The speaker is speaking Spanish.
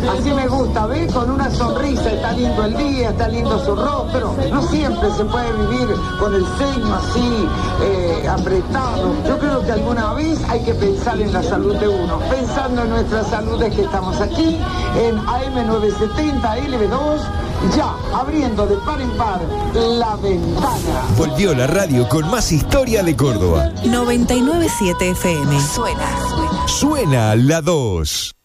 Así me gusta, ¿ves? Con una sonrisa, está lindo el día, está lindo su rostro. No siempre se puede vivir con el ceño así, apretado. Yo creo que alguna vez hay que pensar en la salud de uno. Pensando en nuestra salud es que estamos aquí, en AM970, LB2, ya, abriendo de par en par la ventana. Volvió la radio con más historia de Córdoba. 99.7 FM. Suena la 2.